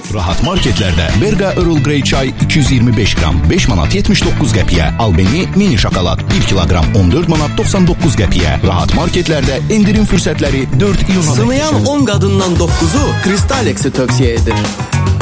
Rahat marketlərdə Berqa Earl Grey çay 225 qram 5 manat 79 qəpiyə. Albeni mini şokolad 1 kiloqram 14 manat 99 qəpiyə. Rahat marketlərdə indirim fürsətləri 4 iyuna. Sınıyan 10 qadından 9'u Crystalex'i tövsiye edir.